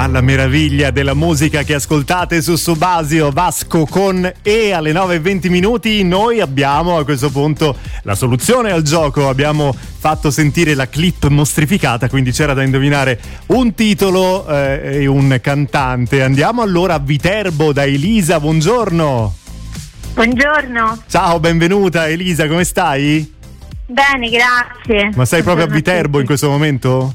alla meraviglia della musica che ascoltate su Subasio, Vasco con E. Alle 9:20 noi abbiamo a questo punto la soluzione al gioco. Abbiamo fatto sentire la clip mostrificata, quindi c'era da indovinare un titolo e un cantante. Andiamo allora a Viterbo da Elisa, buongiorno. Buongiorno. Ciao, benvenuta Elisa, come stai? Bene, grazie. Ma sei proprio a Viterbo in questo momento?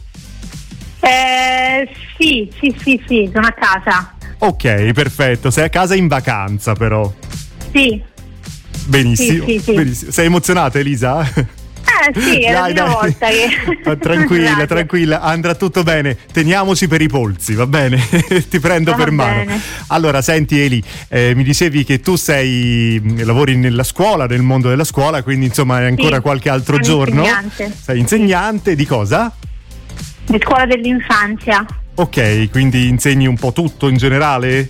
Sì, sono a casa. Ok, perfetto, sei a casa in vacanza però. Sì. Benissimo, Sì. benissimo. Sei emozionata Elisa? Sì, è la prima volta che... Tranquilla, andrà tutto bene. Teniamoci per i polsi, va bene? Ti prendo per mano. Bene. Allora, senti Eli, mi dicevi che tu lavori nella scuola, nel mondo della scuola, quindi insomma hai ancora qualche altro giorno. Insegnante. Sei insegnante di cosa? Di scuola dell'infanzia. Ok, quindi insegni un po' tutto in generale?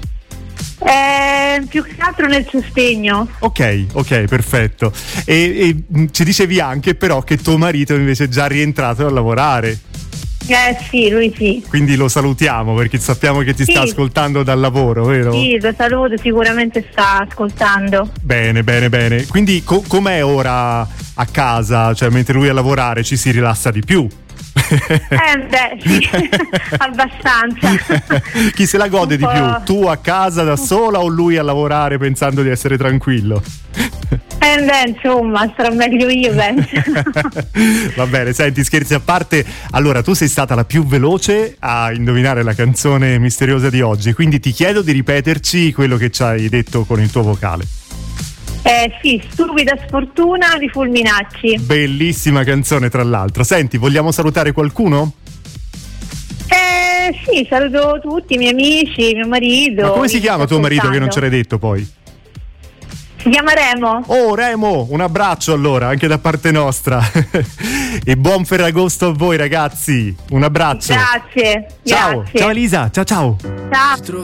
Più che altro nel sostegno. Ok, perfetto. E ci dicevi anche però che tuo marito invece è già rientrato a lavorare. Sì, lui sì. Quindi lo salutiamo perché sappiamo che ti sta ascoltando dal lavoro, vero? Sì, lo saluto, sicuramente sta ascoltando. Bene. Quindi com'è ora a casa? Cioè mentre lui è a lavorare ci si rilassa di più? Sì, abbastanza. Chi se la gode di più? Tu a casa da sola o lui a lavorare pensando di essere tranquillo? Insomma, starò meglio io, penso. Va bene, senti, scherzi a parte. Allora, tu sei stata la più veloce a indovinare la canzone misteriosa di oggi, quindi ti chiedo di ripeterci quello che ci hai detto con il tuo vocale. Sì, Stupida sfortuna di Fulminacci. Bellissima canzone, tra l'altro. Senti, vogliamo salutare qualcuno? Sì, saluto tutti i miei amici, mio marito. Ma come si chiama tuo marito che non ce l'hai detto poi? Si chiama Remo. Oh Remo, un abbraccio allora, anche da parte nostra. E buon Ferragosto a voi ragazzi. Un abbraccio. Grazie. Ciao, ciao Elisa, ciao. Ciao.